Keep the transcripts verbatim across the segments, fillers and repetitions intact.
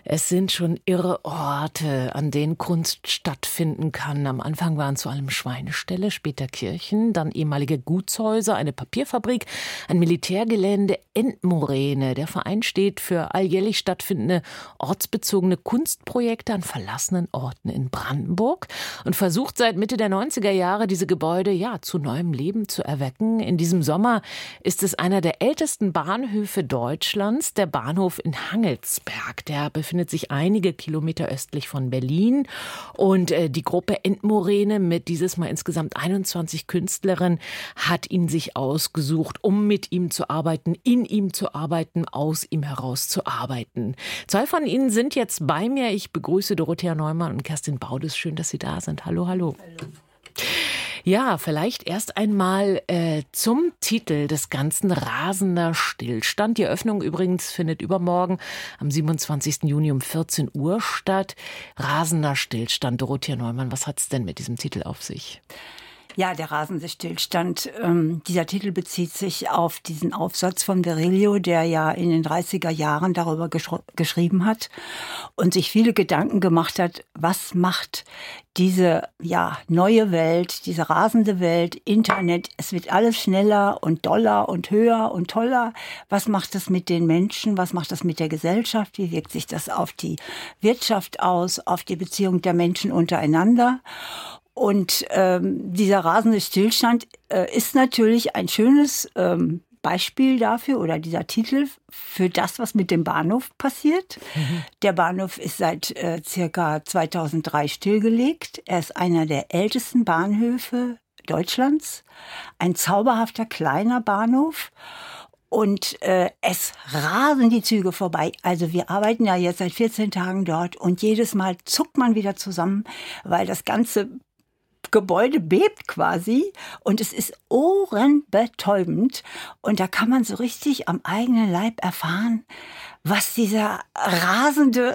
Es sind schon irre Orte, an denen Kunst stattfinden kann. Am Anfang waren zu allem Schweineställe, später Kirchen, dann ehemalige Gutshäuser, eine Papierfabrik, ein Militärgelände, Endmoräne. Der Verein steht für alljährlich stattfindende ortsbezogene Kunstprojekte an verlassenen Orten in Brandenburg und versucht seit Mitte der neunziger Jahre, diese Gebäude ja zu neuem Leben zu erwecken. In diesem Sommer ist es einer der ältesten Bahnhöfe Deutschlands, der Bahnhof in Hangelsberg. Der befindet sich einige Kilometer östlich von Berlin. Und äh, die Gruppe Endmoräne mit dieses Mal insgesamt einundzwanzig Künstlerinnen hat ihn sich ausgesucht, um mit ihm zu arbeiten, in ihm zu arbeiten, aus ihm heraus zu arbeiten. Zwei von ihnen sind jetzt bei mir. Ich begrüße Dorothea Neumann und Kerstin Baudes. Schön, dass Sie da sind. Hallo, hallo. Hallo. Ja, vielleicht erst einmal äh, zum Titel des Ganzen: Rasender Stillstand. Die Eröffnung übrigens findet übermorgen am siebenundzwanzigsten Juni um vierzehn Uhr statt. Rasender Stillstand. Dorothea Neumann, was hat es denn mit diesem Titel auf sich? Ja, der rasende Stillstand. Ähm, dieser Titel bezieht sich auf diesen Aufsatz von Virilio, der ja in den dreißiger Jahren darüber gesch- geschrieben hat und sich viele Gedanken gemacht hat, was macht diese ja neue Welt, diese rasende Welt, Internet, es wird alles schneller und doller und höher und toller. Was macht das mit den Menschen? Was macht das mit der Gesellschaft? Wie wirkt sich das auf die Wirtschaft aus, auf die Beziehung der Menschen untereinander? Und ähm, dieser rasende Stillstand äh, ist natürlich ein schönes ähm, Beispiel dafür, oder dieser Titel für das, was mit dem Bahnhof passiert. Mhm. Der Bahnhof ist seit äh, circa zweitausenddrei stillgelegt. Er ist einer der ältesten Bahnhöfe Deutschlands. Ein zauberhafter kleiner Bahnhof. Und äh, es rasen die Züge vorbei. Also wir arbeiten ja jetzt seit vierzehn Tagen dort und jedes Mal zuckt man wieder zusammen, weil das ganze Gebäude bebt quasi und es ist ohrenbetäubend. Und da kann man so richtig am eigenen Leib erfahren, was dieser rasende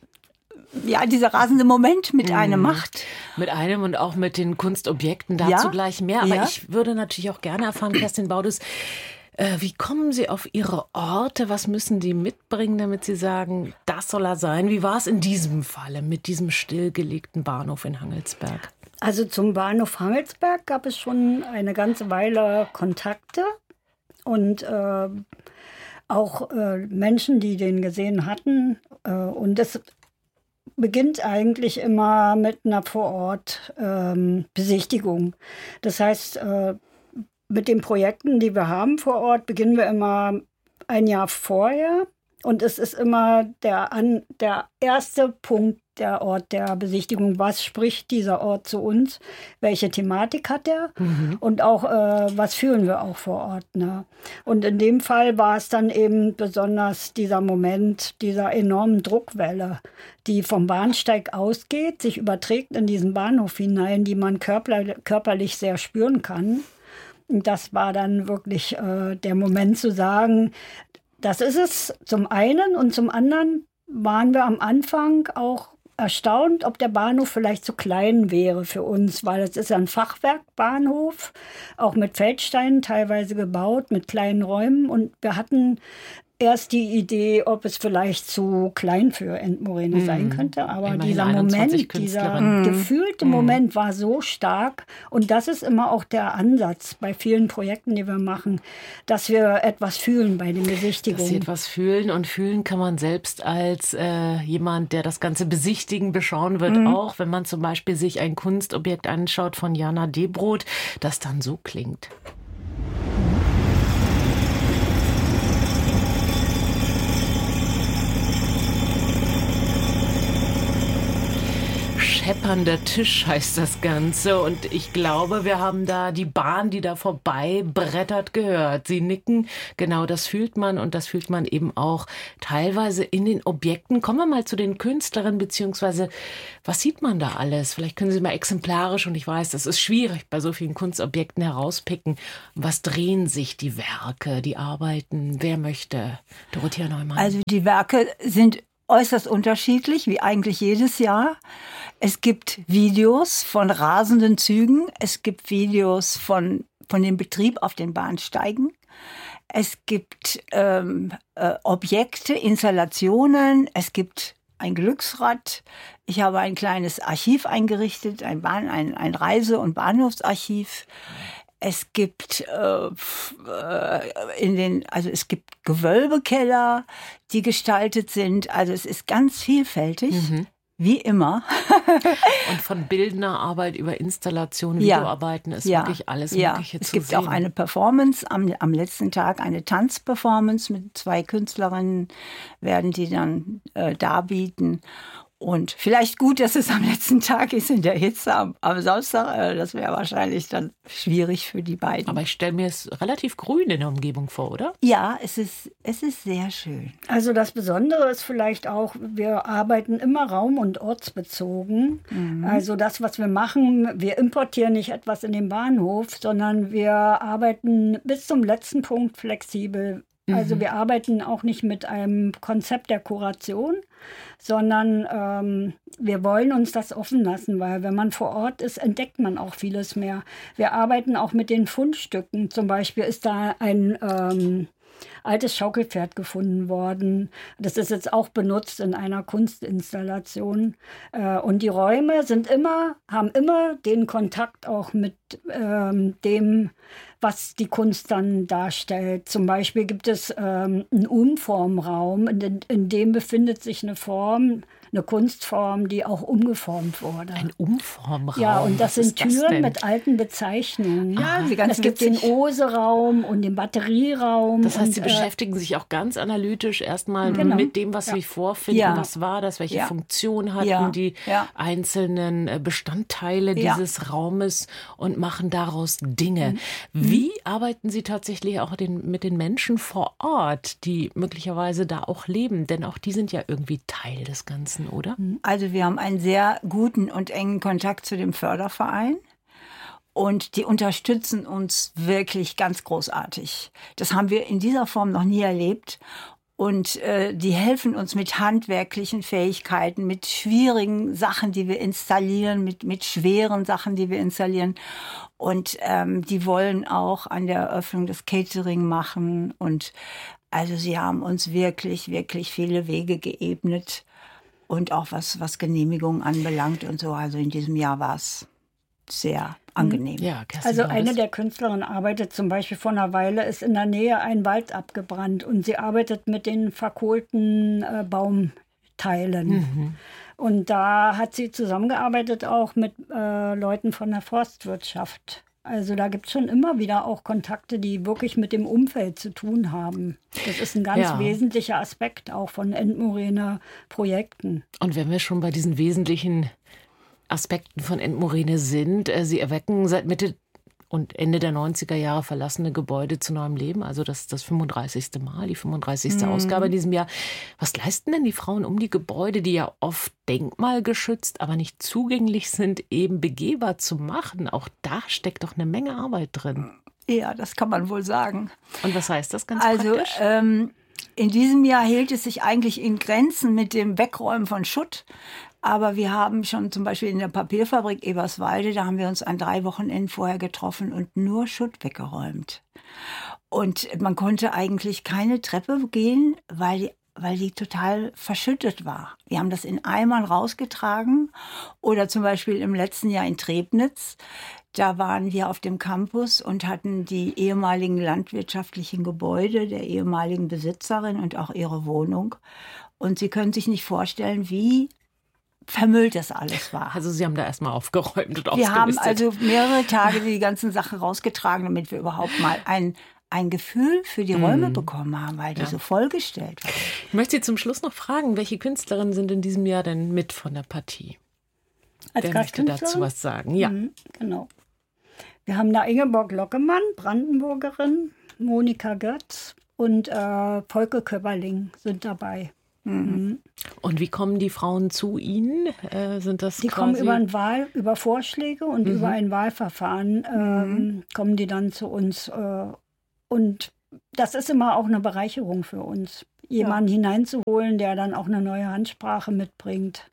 Ja, dieser rasende Moment mit einem macht. Mit einem und auch mit den Kunstobjekten, dazu ja, gleich mehr. Aber ja. Ich würde natürlich auch gerne erfahren, Kerstin Baudes, äh, wie kommen Sie auf Ihre Orte? Was müssen die mitbringen, damit Sie sagen, das soll er sein? Wie war es in diesem Falle mit diesem stillgelegten Bahnhof in Hangelsberg? Also zum Bahnhof Hangelsberg gab es schon eine ganze Weile Kontakte und äh, auch äh, Menschen, die den gesehen hatten. Äh, und das beginnt eigentlich immer mit einer Vorort-Besichtigung. Ähm, das heißt, äh, mit den Projekten, die wir haben vor Ort, beginnen wir immer ein Jahr vorher. Und es ist immer der, an, der erste Punkt, der Ort der Besichtigung. Was spricht dieser Ort zu uns? Welche Thematik hat er? Mhm. Und auch, äh, was fühlen wir auch vor Ort? Ne? Und in dem Fall war es dann eben besonders dieser Moment dieser enormen Druckwelle, die vom Bahnsteig ausgeht, sich überträgt in diesen Bahnhof hinein, die man körper, körperlich sehr spüren kann. Und das war dann wirklich äh, der Moment zu sagen, das ist es zum einen, und zum anderen waren wir am Anfang auch erstaunt, ob der Bahnhof vielleicht zu klein wäre für uns, weil es ist ein Fachwerkbahnhof, auch mit Feldsteinen teilweise gebaut, mit kleinen Räumen, und wir hatten erst die Idee, ob es vielleicht zu klein für Endmoräne mm. sein könnte. Aber Immerhin dieser Moment, dieser mm. gefühlte mm. Moment war so stark. Und das ist immer auch der Ansatz bei vielen Projekten, die wir machen, dass wir etwas fühlen bei den Besichtigungen. Dass sie etwas fühlen, und fühlen kann man selbst als äh, jemand, der das Ganze besichtigen, beschauen wird, mm. auch, wenn man zum Beispiel sich ein Kunstobjekt anschaut von Jana Debroth, das dann so klingt. Scheppernder Tisch heißt das Ganze, und ich glaube, wir haben da die Bahn, die da vorbei brettert, gehört. Sie nicken, genau, das fühlt man, und das fühlt man eben auch teilweise in den Objekten. Kommen wir mal zu den Künstlerinnen, beziehungsweise was sieht man da alles? Vielleicht können Sie mal exemplarisch, und ich weiß, das ist schwierig bei so vielen Kunstobjekten, herauspicken. Was drehen sich die Werke, die Arbeiten? Wer möchte? Dorothea Neumann. Also die Werke sind äußerst unterschiedlich, wie eigentlich jedes Jahr. Es gibt Videos von rasenden Zügen, es gibt Videos von, von dem Betrieb auf den Bahnsteigen, es gibt ähm, äh, Objekte, Installationen, es gibt ein Glücksrad. Ich habe ein kleines Archiv eingerichtet, ein, Bahn, ein, ein Reise- und Bahnhofsarchiv. Es gibt äh, in den, also es gibt Gewölbekeller, die gestaltet sind. Also es ist ganz vielfältig. Mhm. Wie immer. Und von bildender Arbeit über Installation, Videoarbeiten ist ja, wirklich alles ja. Mögliche es zu sehen. Es gibt auch eine Performance, am, am letzten Tag eine Tanzperformance mit zwei Künstlerinnen, werden die dann äh, darbieten. Und vielleicht gut, dass es am letzten Tag ist in der Hitze, am, am Samstag. Äh, das wäre wahrscheinlich dann schwierig für die beiden. Aber ich stelle mir es relativ grün in der Umgebung vor, oder? Ja, es ist, es ist sehr schön. Also das Besondere ist vielleicht auch, wir arbeiten immer raum- und ortsbezogen. Mhm. Also das, was wir machen, wir importieren nicht etwas in den Bahnhof, sondern wir arbeiten bis zum letzten Punkt flexibel. Also wir arbeiten auch nicht mit einem Konzept der Kuration, sondern ähm, wir wollen uns das offen lassen, weil wenn man vor Ort ist, entdeckt man auch vieles mehr. Wir arbeiten auch mit den Fundstücken. Zum Beispiel ist da ein ähm, altes Schaukelpferd gefunden worden. Das ist jetzt auch benutzt in einer Kunstinstallation. Äh, und die Räume sind immer, haben immer den Kontakt auch mit ähm, dem, was die Kunst dann darstellt. Zum Beispiel gibt es ähm, einen Umformraum, in, in dem befindet sich eine Form, eine Kunstform, die auch umgeformt wurde. Ein Umformraum? Ja, und das was sind ist Türen das mit alten Bezeichnungen. Ja, wie ganz es gibt witzig. den Ose-Raum und den Batterieraum. Das heißt, und, Sie äh, beschäftigen sich auch ganz analytisch erstmal genau. mit dem, was Ja. Sie vorfinden. Ja. Was war das? Welche Ja. Funktion hatten Ja. die Ja. einzelnen äh, Bestandteile Ja. dieses Raumes und machen daraus Dinge. Mhm. Wie arbeiten Sie tatsächlich auch den, mit den Menschen vor Ort, die möglicherweise da auch leben? Denn auch die sind ja irgendwie Teil des Ganzen, oder? Also wir haben einen sehr guten und engen Kontakt zu dem Förderverein. Und die unterstützen uns wirklich ganz großartig. Das haben wir in dieser Form noch nie erlebt. Und äh, die helfen uns mit handwerklichen Fähigkeiten, mit schwierigen Sachen, die wir installieren, mit, mit schweren Sachen, die wir installieren. Und ähm, die wollen auch an der Eröffnung das Catering machen. Und also sie haben uns wirklich, wirklich viele Wege geebnet. Und auch was, was Genehmigungen anbelangt und so. Also in diesem Jahr war es sehr angenehm. Ja, Kerstin, Also war eine das- der Künstlerinnen arbeitet zum Beispiel vor einer Weile, ist in der Nähe ein Wald abgebrannt und sie arbeitet mit den verkohlten äh, Baumteilen. Mhm. Und da hat sie zusammengearbeitet auch mit äh, Leuten von der Forstwirtschaft. Also da gibt es schon immer wieder auch Kontakte, die wirklich mit dem Umfeld zu tun haben. Das ist ein ganz Ja. wesentlicher Aspekt auch von Endmoräner Projekten. Und wenn wir schon bei diesen wesentlichen Aspekten von Endmoräne sind, äh, Sie erwecken seit Mitte und Ende der neunziger Jahre verlassene Gebäude zu neuem Leben. Also das ist das fünfunddreißigste Mal, die fünfunddreißigste Mhm. Ausgabe in diesem Jahr. Was leisten denn die Frauen, um die Gebäude, die ja oft denkmalgeschützt, aber nicht zugänglich sind, eben begehbar zu machen? Auch da steckt doch eine Menge Arbeit drin. Ja, das kann man wohl sagen. Und was heißt das ganz Also praktisch? ähm, in diesem Jahr hielt es sich eigentlich in Grenzen mit dem Wegräumen von Schutt. Aber wir haben schon zum Beispiel in der Papierfabrik Eberswalde, da haben wir uns an drei Wochenenden vorher getroffen und nur Schutt weggeräumt. Und man konnte eigentlich keine Treppe gehen, weil die, weil die total verschüttet war. Wir haben das in Eimern rausgetragen. Oder zum Beispiel im letzten Jahr in Trebnitz. Da waren wir auf dem Campus und hatten die ehemaligen landwirtschaftlichen Gebäude der ehemaligen Besitzerin und auch ihre Wohnung. Und Sie können sich nicht vorstellen, wie vermüllt das alles war. Also Sie haben da erstmal aufgeräumt und Wir haben ausgemistet. also mehrere Tage die ganzen Sachen rausgetragen, damit wir überhaupt mal ein, ein Gefühl für die Räume bekommen haben, weil die so vollgestellt waren. Ich möchte Sie zum Schluss noch fragen, welche Künstlerinnen sind in diesem Jahr denn mit von der Partie? Als Wer möchte dazu Gastkünstlerin? was sagen? Ja. Mhm, genau. Wir haben da Ingeborg Lockemann, Brandenburgerin, Monika Götz und äh, Volke Köberling sind dabei. Mhm. Und wie kommen die Frauen zu Ihnen? Äh, sind das Die quasi kommen über, ein Wahl, über Vorschläge und Mhm. über ein Wahlverfahren ähm, kommen die dann zu uns. Äh, und das ist immer auch eine Bereicherung für uns, jemanden hineinzuholen, der dann auch eine neue Handsprache mitbringt.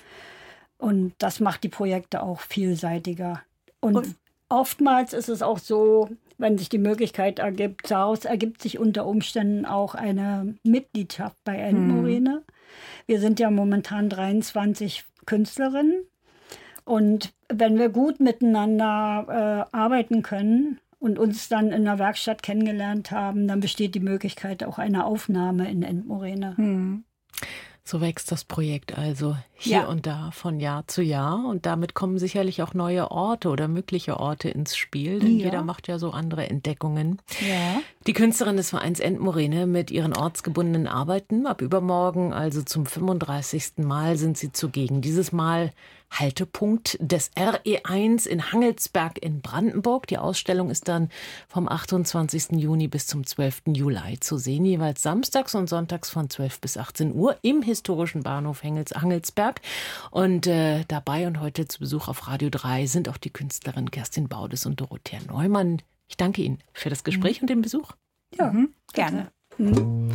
Und das macht die Projekte auch vielseitiger. Und, Und- oftmals ist es auch so, wenn sich die Möglichkeit ergibt. Daraus ergibt sich unter Umständen auch eine Mitgliedschaft bei Endmoräne. Mhm. Wir sind ja momentan dreiundzwanzig Künstlerinnen. Und wenn wir gut miteinander äh, arbeiten können und uns dann in der Werkstatt kennengelernt haben, dann besteht die Möglichkeit auch einer Aufnahme in Endmoräne. Mhm. So wächst das Projekt also hier ja. und da von Jahr zu Jahr. Und damit kommen sicherlich auch neue Orte oder mögliche Orte ins Spiel. Denn ja. jeder macht ja so andere Entdeckungen. Ja. Die Künstlerin des Vereins Endmoräne mit ihren ortsgebundenen Arbeiten. Ab übermorgen, also zum fünfunddreißigsten Mal, sind sie zugegen. Dieses Mal Haltepunkt des R E eins in Hangelsberg in Brandenburg. Die Ausstellung ist dann vom achtundzwanzigsten Juni bis zum zwölften Juli zu sehen. Jeweils samstags und sonntags von zwölf bis achtzehn Uhr im historischen Bahnhof Hangelsberg. Und äh, dabei und heute zu Besuch auf Radio drei sind auch die Künstlerinnen Kerstin Baudes und Dorothea Neumann. Ich danke Ihnen für das Gespräch mhm. und den Besuch. Ja, mhm. gerne. Mhm.